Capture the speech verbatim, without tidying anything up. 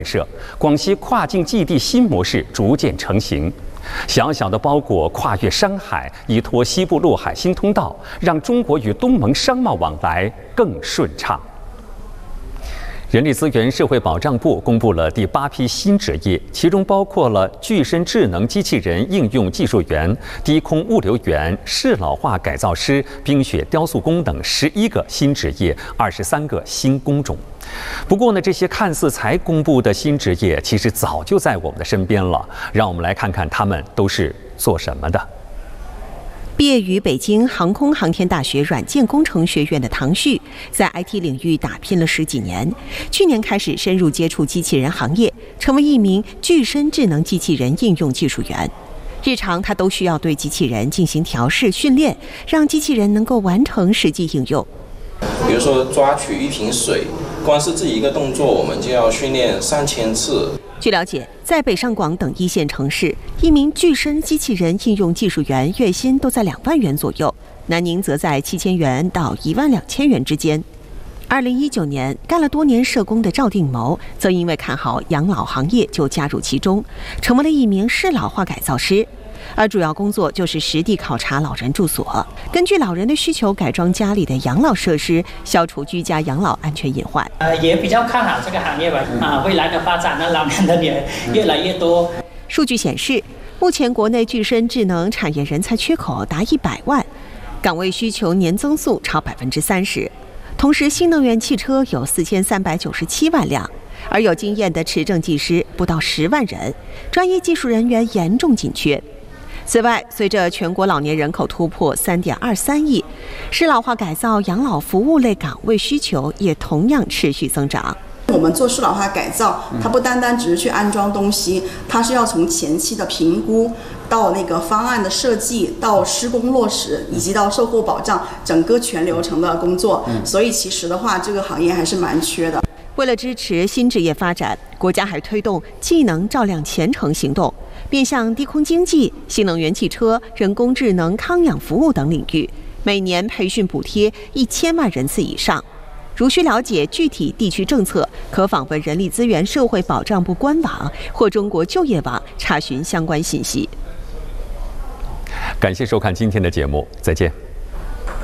设，广西跨境基地新模式逐渐成型。小小的包裹跨越山海，依托西部陆海新通道，让中国与东盟商贸往来更顺畅。人力资源社会保障部公布了第八批新职业，其中包括了具身智能机器人应用技术员、低空物流员、适老化改造师、冰雪雕塑工等十一个新职业，二十三个新工种。不过呢，这些看似才公布的新职业，其实早就在我们的身边了。让我们来看看他们都是做什么的。 毕业于北京航空航天大学软件工程学院的唐旭，在 I T 领域打拼了十几年，去年开始深入接触机器人行业，成为一名具身智能机器人应用技术员。日常他都需要对机器人进行调试训练，让机器人能够完成实际应用。 比如说抓取一瓶水，光是这一个动作，我们就要训练上千次。 据了解，在北上广等一线城市，一名具身机器人应用技术员月薪都在两万元左右，南宁则在七千元到一万两千元之间。二零一九年，干了多年社工的赵定谋，则因为看好养老行业，就加入其中，成为了一名适老化改造师。而主要工作就是实地考察老人住所，根据老人的需求改装家里的养老设施，消除居家养老安全隐患。 呃，也比较看好这个行业吧。啊，未来的发展呢，老年人也越来越多。 数据显示，目前国内具身智能产业人才缺口达一百万，岗位需求年增速超百分之三十。同时，新能源汽车有四千三百九十七万辆，而有经验的持证技师不到十万人，专业技术人员严重紧缺。此外，随着全国老年人口突破三点二三亿，适老化改造养老服务类岗位需求也同样持续增长。 我们做适老化改造，它不单单只是去安装东西，它是要从前期的评估到那个方案的设计，到施工落实，以及到售后保障，整个全流程的工作。所以其实的话，这个行业还是蛮缺的。 为了支持新职业发展，国家还推动技能照亮前程行动，面向低空经济、新能源汽车、人工智能、康养服务等领域，每年培训补贴一千万人次以上。如需了解具体地区政策，可访问人力资源社会保障部官网或中国就业网查询相关信息。 感谢收看今天的节目，再见。